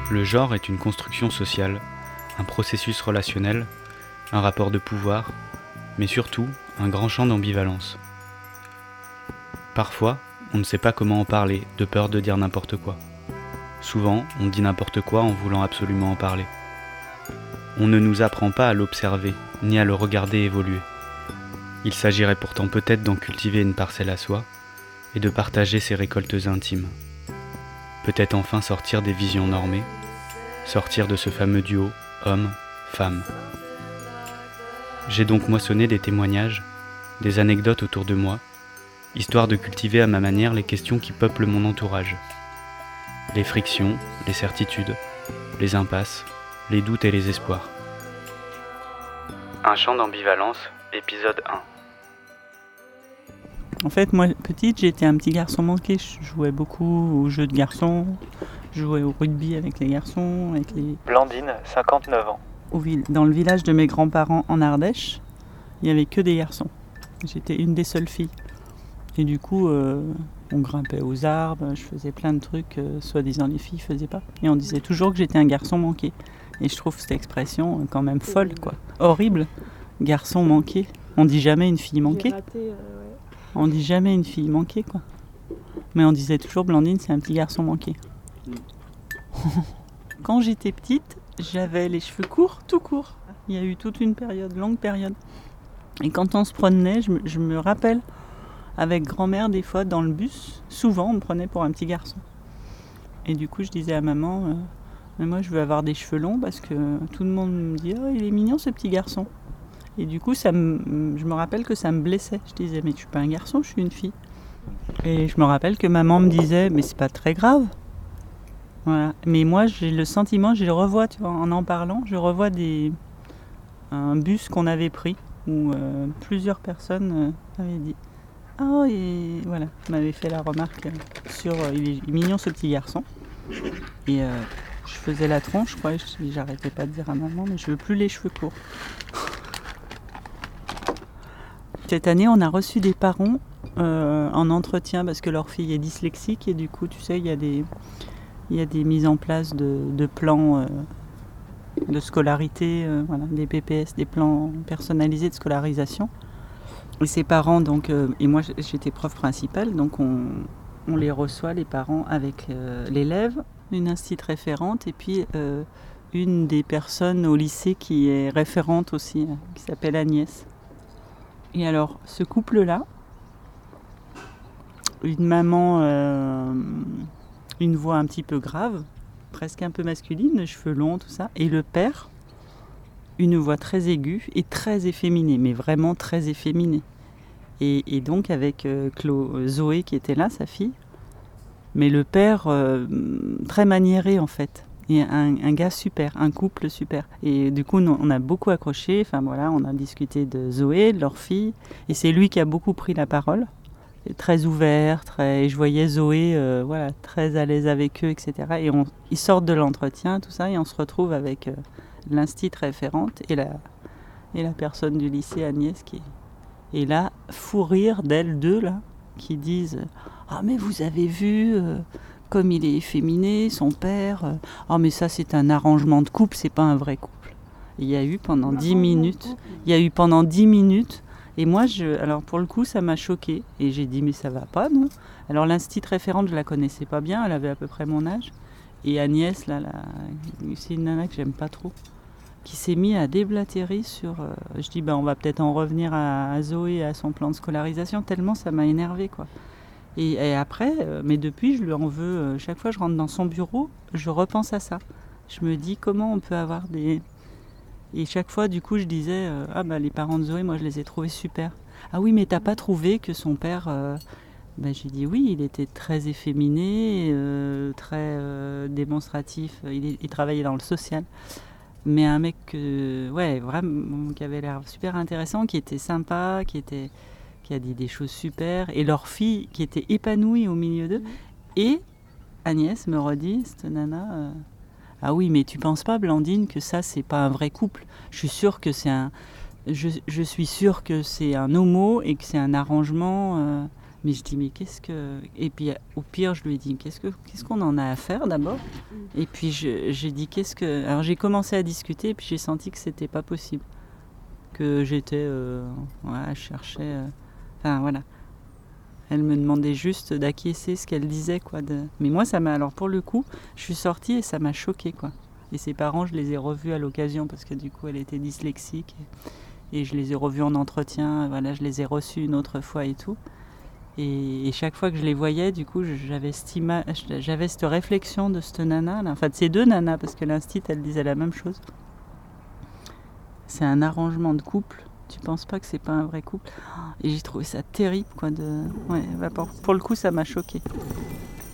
Le genre est une construction sociale, un processus relationnel, un rapport de pouvoir, mais surtout un grand champ d'ambivalence. Parfois, on ne sait pas comment en parler, de peur de dire n'importe quoi. Souvent, on dit n'importe quoi en voulant absolument en parler. On ne nous apprend pas à l'observer, ni à le regarder évoluer. Il s'agirait pourtant peut-être d'en cultiver une parcelle à soi, et de partager ses récoltes intimes. Peut-être enfin sortir des visions normées, sortir de ce fameux duo homme-femme. J'ai donc moissonné des témoignages, des anecdotes autour de moi, histoire de cultiver à ma manière les questions qui peuplent mon entourage. Les frictions, les certitudes, les impasses, les doutes et les espoirs. Un champ d'ambivalence, épisode 1. En fait, moi, petite, j'étais un petit garçon manqué. Je jouais beaucoup aux jeux de garçons. Je jouais au rugby avec les garçons, avec les... Blandine, 59 ans. Dans le village de mes grands-parents en Ardèche, il n'y avait que des garçons. J'étais une des seules filles. Et du coup, on grimpait aux arbres, je faisais plein de trucs, soi-disant les filles ne faisaient pas. Et on disait toujours que j'étais un garçon manqué. Et je trouve cette expression quand même folle, quoi. Horrible. Garçon manqué. On dit jamais une fille manquée. On dit jamais une fille manquée, quoi. Mais on disait toujours Blandine, c'est un petit garçon manqué. Quand j'étais petite, j'avais les cheveux courts, tout court. Il y a eu toute une période, longue période. Et quand on se promenait, je me rappelle, avec grand-mère, des fois, dans le bus, souvent, on me prenait pour un petit garçon. Et du coup, je disais à maman, mais moi, je veux avoir des cheveux longs parce que tout le monde me dit, oh, il est mignon, ce petit garçon. Et du coup, je me rappelle que ça me blessait. Je disais, mais je suis pas un garçon, je suis une fille. Et je me rappelle que maman me disait, mais c'est pas très grave. Voilà. Mais moi, j'ai le sentiment, je le revois, tu vois, en parlant, je revois un bus qu'on avait pris où plusieurs personnes avaient dit, ah, et voilà, m'avait fait la remarque sur, il est mignon ce petit garçon. Et je faisais la tronche, quoi, j'arrêtais pas de dire à maman, mais je veux plus les cheveux courts. Cette année, on a reçu des parents en entretien parce que leur fille est dyslexique et du coup, tu sais, il y a des mises en place de plans de scolarité, voilà, des PPS, des plans personnalisés de scolarisation. Et ces parents, donc, et moi j'étais prof principale, donc on les reçoit, les parents, avec l'élève, une institut référente et puis une des personnes au lycée qui est référente aussi, qui s'appelle Agnès. Et alors, ce couple-là, une maman, une voix un petit peu grave, presque un peu masculine, les cheveux longs, tout ça, et le père, une voix très aiguë et très efféminée, mais vraiment très efféminée. Et donc avec Zoé qui était là, sa fille, mais le père très maniéré en fait. Et un gars super, un couple super. Et du coup, on a beaucoup accroché. Enfin voilà, on a discuté de Zoé, de leur fille. Et c'est lui qui a beaucoup pris la parole. Très ouvert, et je voyais Zoé voilà, très à l'aise avec eux, etc. Et ils sortent de l'entretien, tout ça, et on se retrouve avec l'institut référente et la personne du lycée, Agnès, qui est là, fou rire d'elles deux, là, qui disent « Ah, mais vous avez vu comme il est efféminé, son père. Ah, mais ça, c'est un arrangement de couple, c'est pas un vrai couple. » Il y a eu pendant 10 minutes. Et moi, alors pour le coup, ça m'a choquée. Et j'ai dit, mais ça va pas, non ? Alors l'institut référente, je la connaissais pas bien, elle avait à peu près mon âge. Et Agnès, là, c'est une nana que j'aime pas trop, qui s'est mise à déblatérer sur... je dis, on va peut-être en revenir à Zoé, à son plan de scolarisation, tellement ça m'a énervée, quoi. Et après, mais depuis, je lui en veux. Chaque fois que je rentre dans son bureau, je repense à ça. Je me dis, comment on peut avoir des... Et chaque fois, du coup, je disais, les parents de Zoé, moi, je les ai trouvés super. Ah oui, mais t'as pas trouvé que son père... j'ai dit oui, il était très efféminé, très démonstratif. Il travaillait dans le social. Mais un mec, vraiment, qui avait l'air super intéressant, qui était sympa, qui a dit des choses super. Et leur fille, qui était épanouie au milieu d'eux. Et Agnès me redit, cette nana... Ah oui, mais tu penses pas, Blandine, que ça, c'est pas un vrai couple ? Je suis sûre que c'est un homo et que c'est un arrangement. Mais je dis, mais qu'est-ce que... Et puis au pire, je lui ai dit, qu'est-ce qu'on en a à faire d'abord? Et puis j'ai dit, qu'est-ce que... Alors j'ai commencé à discuter et puis j'ai senti que c'était pas possible. Que j'étais... je cherchais... Enfin voilà. Elle me demandait juste d'acquiescer ce qu'elle disait, quoi. Mais moi, ça m'a... Alors pour le coup, je suis sortie et ça m'a choquée, quoi. Et ses parents, je les ai revus à l'occasion parce que du coup, elle était dyslexique. Et je les ai revus en entretien. Voilà, je les ai reçus une autre fois et tout. Et chaque fois que je les voyais, du coup, j'avais cette réflexion de cette nana, là. Enfin de ces deux nanas, parce que l'instit, elle disait la même chose. C'est un arrangement de couple. Tu penses pas que c'est pas un vrai couple? Et j'ai trouvé ça terrible, quoi. Pour le coup, ça m'a choquée.